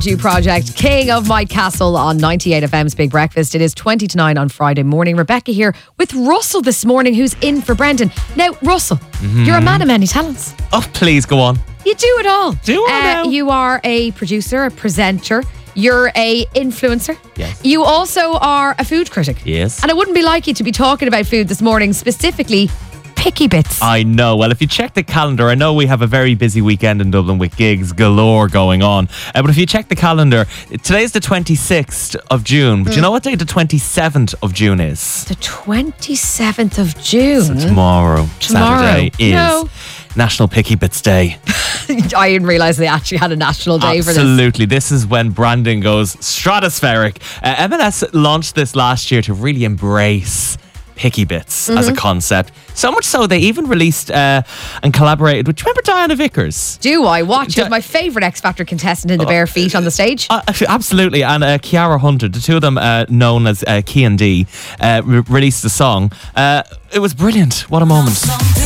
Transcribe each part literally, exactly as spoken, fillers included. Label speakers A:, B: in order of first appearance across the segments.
A: Due Project, King of My Castle on ninety-eight F M's Big Breakfast. It is twenty to nine on Friday morning. Rebecca here with Russell this morning, who's in for Brendan. Now, Russell, mm-hmm. you're a man of many talents.
B: Oh, please go on.
A: You do it all.
B: Do I
A: uh,
B: now?
A: You are a producer, a presenter. You're a influencer.
B: Yes.
A: You also are a food critic.
B: Yes.
A: And I wouldn't be like you to be talking about food this morning, specifically Picky Bits.
B: I know. Well, if you check the calendar, I know we have a very busy weekend in Dublin with gigs galore going on. Uh, but if you check the calendar, today's the twenty-sixth of June. But mm. do you know what day the twenty-seventh of June is?
A: The twenty-seventh of June?
B: So tomorrow,
A: tomorrow.
B: Saturday, is
A: no.
B: National Picky Bits Day.
A: I didn't realise they actually had a national day
B: Absolutely.
A: for this.
B: Absolutely. This is when branding goes stratospheric. Uh, M and S launched this last year to really embrace Picky Bits mm-hmm. as a concept. So much so they even released uh, and collaborated with, do you remember Diana Vickers?
A: Do I? Watch Di- it. My favourite X Factor contestant in the uh, bare feet on the stage.
B: Uh, absolutely. And uh, Kiara Hunter, the two of them uh, known as uh, Key and D, uh, re- released the song. Uh, it was brilliant. What a moment.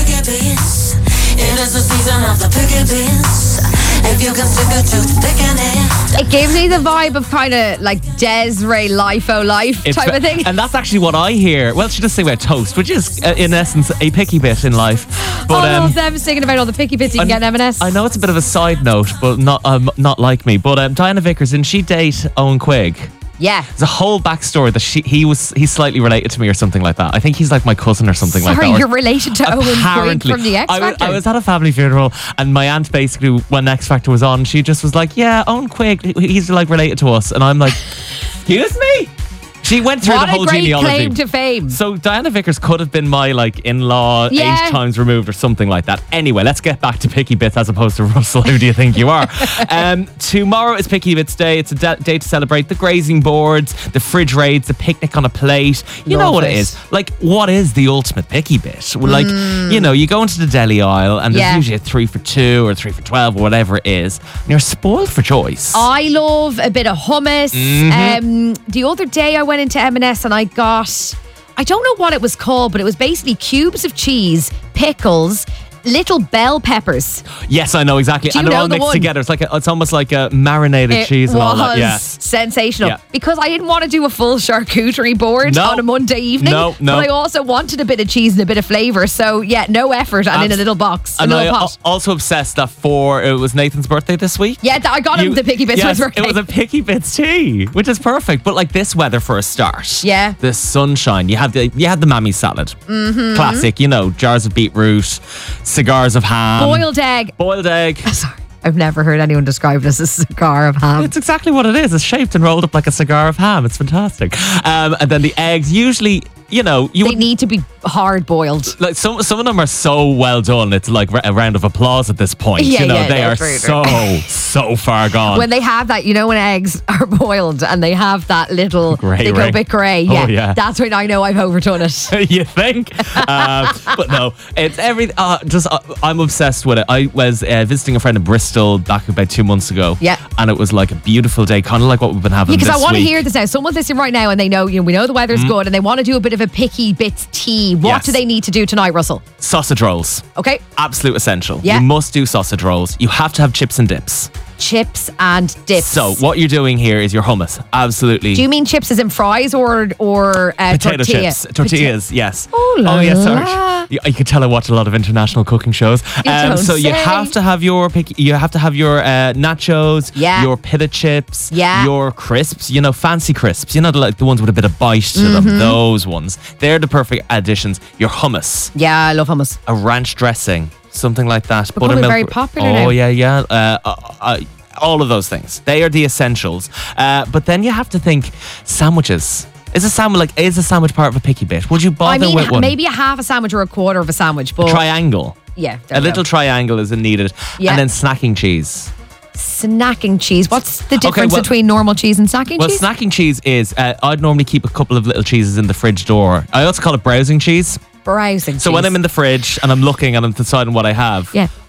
A: It gave me the vibe of kind of like Desiree Life O Life
B: it's,
A: type of thing.
B: And that's actually what I hear. Well, she does sing about toast, which is uh, in essence a picky bit in life. But,
A: I love
B: um,
A: them singing about all the picky bits you can get in M and S.
B: I know it's a bit of a side note, but not um, not like me. But um, Diana Vickers, didn't she date Owen Quigg?
A: Yeah.
B: There's a whole backstory that she he was he's slightly related to me or something like that. I think he's like my cousin or something
A: Sorry,
B: like that.
A: Sorry, you're related to Owen Quigg from the X Factor?
B: I was, I was at a family funeral and my aunt basically, when X Factor was on, she just was like, yeah, Owen Quigg, he's like related to us. And I'm like, excuse me? She went through
A: what
B: the whole
A: a great
B: genealogy.
A: Claim to fame.
B: So Diana Vickers could have been my like in-law
A: yeah.
B: eight times removed or something like that. Anyway, let's get back to Picky Bits as opposed to Russell. Who do you think you are? um, tomorrow is Picky Bits Day. It's a de- day to celebrate the grazing boards, the fridge raids, the picnic on a plate. You
A: Love
B: know what
A: it.
B: it is. Like, what is the ultimate Picky Bit? Like, mm. you know, you go into the deli aisle and there's
A: yeah.
B: usually a three for two or three for twelve or whatever it is. And you're spoiled for choice.
A: I love a bit of hummus. Mm-hmm. Um, the other day I went into M and S and I got, I don't know what it was called, but it was basically cubes of cheese, pickles, little bell peppers.
B: Yes, I know exactly.
A: Do you
B: and they're
A: know
B: all
A: the
B: mixed
A: one?
B: together. It's like a, it's almost like a marinated
A: it
B: cheese and all that. Yeah.
A: sensational.
B: Yeah.
A: Because I didn't want to do a full charcuterie board
B: no.
A: on a Monday evening.
B: No, no.
A: But I also wanted a bit of cheese and a bit of flavour. So yeah, no effort and Abs- in a little box, a
B: and
A: little
B: I
A: pot.
B: Also obsessed that for it was Nathan's birthday this week.
A: Yeah, I got him
B: you,
A: the Picky Bits
B: yes,
A: for his birthday.
B: It was a Picky Bits tea, which is perfect. But like this weather for a start.
A: Yeah.
B: The sunshine. You have the you had the mammy salad.
A: Mm-hmm.
B: Classic. You know, jars of beetroot, cigars of ham.
A: Boiled egg.
B: Boiled egg.
A: Sorry. I've never heard anyone describe it as a cigar of ham.
B: It's exactly what it is. It's shaped and rolled up like a cigar of ham. It's fantastic. Um, and then the eggs, usually, you know, you
A: they
B: would,
A: need to be hard boiled.
B: Like some some of them are so well done. It's like a round of applause at this point.
A: Yeah,
B: you know,
A: yeah,
B: they
A: no,
B: are
A: true,
B: so
A: true.
B: so far gone.
A: When they have that, you know, when eggs are boiled and they have that little,
B: grey
A: they go a
B: ring.
A: bit grey. Yeah,
B: oh, yeah,
A: that's when I know I've overdone it.
B: You think? uh, but no, it's every. Uh, just uh, I'm obsessed with it. I was uh, visiting a friend in Bristol back about two months ago.
A: Yeah,
B: and it was like a beautiful day, kind of like what we've been having.
A: Yeah, because
B: this
A: I want to
B: week.
A: hear this now. Someone's listening right now, and they know, you know, we know the weather's mm. good, and they want to do a bit of a Picky Bits tea. What
B: yes.
A: do they need to do tonight, Russell?
B: Sausage rolls.
A: Okay.
B: Absolute essential.
A: Yeah.
B: You must do sausage rolls. You have to have chips and dips.
A: Chips and dips.
B: So what you're doing here is your hummus. Absolutely.
A: Do you mean chips as in fries or or uh,
B: potato
A: tortilla?
B: chips? Tortillas, Pota- yes.
A: Oh, la
B: oh yes,
A: la.
B: sorry. You, you can tell I watch a lot of international cooking shows. Um, so
A: say.
B: you have to have your pick, you have to have your uh, nachos,
A: yeah.
B: your pita chips,
A: yeah.
B: your crisps. You know, fancy crisps. You know, the, like the ones with a bit of bite to mm-hmm. them. Those ones. They're the perfect additions. Your hummus.
A: Yeah, I love hummus.
B: A ranch dressing, something like that.
A: Becoming
B: Buttermilk.
A: very popular
B: oh
A: now.
B: yeah, yeah. Uh, uh, uh, all of those things. They are the essentials. Uh, but then you have to think sandwiches. Is a sandwich like is a sandwich part of a Picky Bit? Would you bother
A: I mean,
B: with one?
A: maybe a half a sandwich or a quarter of a sandwich, but
B: a triangle.
A: Yeah,
B: a little triangle is needed,
A: yeah.
B: and then snacking cheese.
A: Snacking cheese. What's the difference
B: okay, well,
A: between normal cheese and snacking
B: well,
A: cheese?
B: Well, snacking cheese is uh, I'd normally keep a couple of little cheeses in the fridge door. I also call it browsing cheese.
A: Browsing.
B: So
A: cheese.
B: when I'm in the fridge and I'm looking and I'm deciding what I have,
A: yeah.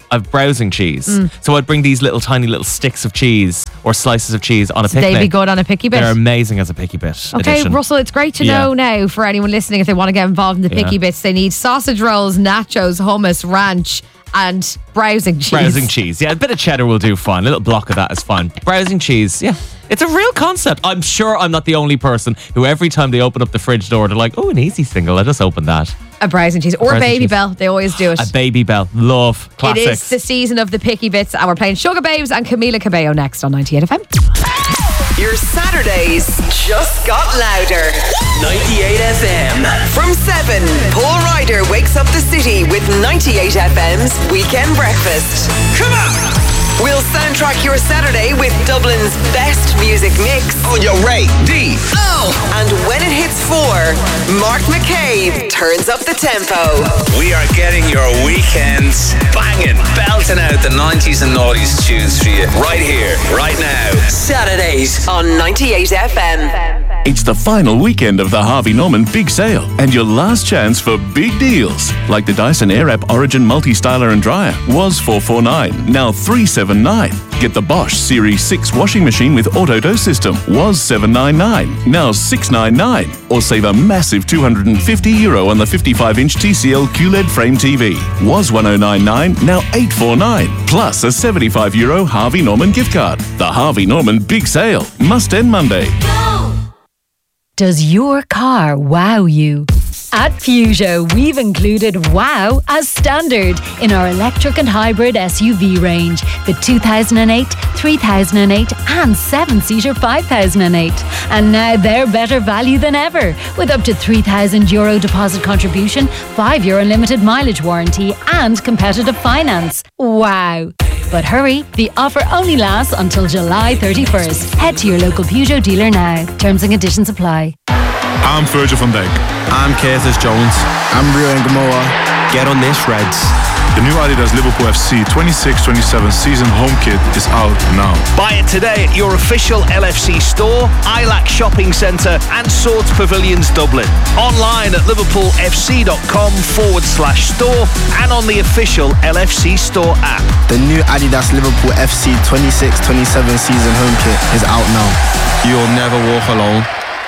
B: I've browsing cheese.
A: Mm.
B: So I'd bring these little tiny little sticks of cheese or slices of cheese on a
A: So
B: picnic.
A: they'd be good on a picky bit.
B: They're amazing as a picky bit.
A: Okay,
B: edition.
A: Russell, it's great to
B: Yeah.
A: know now for anyone listening if they want to get involved in the picky
B: Yeah.
A: bits. They need sausage rolls, nachos, hummus, ranch, and browsing cheese.
B: Browsing cheese. Yeah, a bit of cheddar will do fine. A little block of that is fine. Browsing cheese, yeah. It's a real concept. I'm sure I'm not the only person who every time they open up the fridge door, they're like, oh, an easy single. I'll just open that.
A: A browsing cheese. Or
B: Browsing
A: Baby
B: cheese.
A: Bell. They always do it.
B: A Baby Bell. Love. Classics.
A: It is the season of the picky bits, and we're playing Sugar Babes and Camila Cabello next on ninety-eight F M.
C: Your Saturdays just got louder. ninety-eight F M. From seven, Paul Ryder wakes up the city with ninety-eight F M's Weekend Breakfast. Come on! We'll soundtrack your Saturday with Dublin's best music mix.
D: On your right, D.
C: Oh! And when it hits four, Mark McCabe turns up the tempo.
D: We are getting your weekends banging, belting out the nineties and noughties tunes for you right here, right now.
C: Saturdays on ninety-eight F M.
E: It's the final weekend of the Harvey Norman Big Sale and your last chance for big deals. Like the Dyson Airwrap Origin Multi-Styler and Dryer was four hundred forty-nine, now three hundred seventy-nine. Get the Bosch Series six washing machine with auto dose system was seven hundred ninety-nine, now six hundred ninety-nine. Or save a massive two hundred fifty euro on the fifty-five inch T C L Q L E D frame T V. Was one thousand ninety-nine, now eight hundred forty-nine. Plus a seventy-five euro Harvey Norman gift card. The Harvey Norman Big Sale must end Monday.
F: Does your car wow you? At Peugeot, we've included wow as standard in our electric and hybrid S U V range. The two thousand eight, three thousand eight and seven-seater five thousand eight. And now they're better value than ever with up to three thousand euro deposit contribution, five year unlimited mileage warranty and competitive finance. Wow. But hurry, the offer only lasts until July thirty-first. Head to your local Peugeot dealer now. Terms and conditions apply.
G: I'm Virgil van Dijk.
H: I'm Curtis Jones. I'm Rio and Gamoa. Get on this, Reds.
G: The new Adidas Liverpool F C twenty-six twenty-seven season home kit is out now.
I: Buy it today at your official L F C store, I L A C Shopping Centre and Swords Pavilions Dublin. Online at liverpoolfc.com forward slash store and on the official L F C store app.
H: The new Adidas Liverpool F C twenty-six twenty-seven season home kit is out now. You'll never walk alone.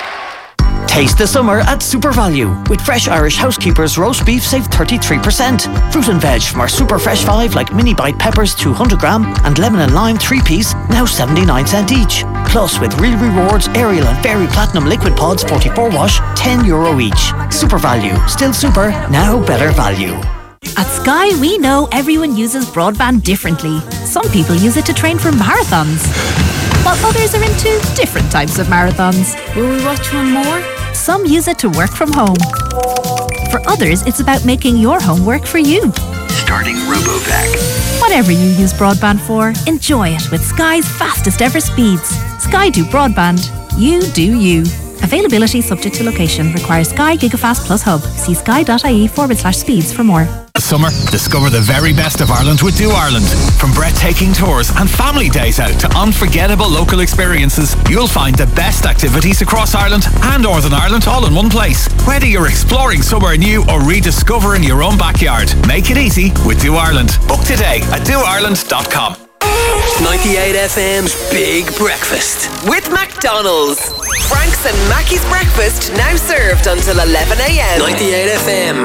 J: Taste the summer at Super Value. With fresh Irish Housekeepers roast beef, save thirty-three percent. Fruit and veg from our Super Fresh five like mini bite peppers two hundred gram and lemon and lime three piece, now seventy-nine cent each. Plus with Real Rewards, Ariel and Fairy Platinum Liquid Pods forty-four wash, ten euro each. Super Value. Still super, now better value.
K: At Sky, we know everyone uses broadband differently. Some people use it to train for marathons, while others are into different types of marathons. Will we watch one more? Some use it to work from home. For others, it's about making your home work for you.
L: Starting RoboVac.
K: Whatever you use broadband for, enjoy it with Sky's fastest ever speeds. Sky do broadband. You do you. Availability subject to location. Requires Sky Gigafast Plus Hub. See sky.ie forward slash speeds for more.
M: Summer, discover the very best of Ireland with Do Ireland. From breathtaking tours and family days out to unforgettable local experiences, you'll find the best activities across Ireland and Northern Ireland all in one place. Whether you're exploring somewhere new or rediscovering your own backyard, make it easy with Do Ireland. Book today at do ireland dot com.
C: ninety-eight F M's Big Breakfast with McDonald's. Frank's and Mackey's breakfast now served until eleven a m. ninety-eight F M.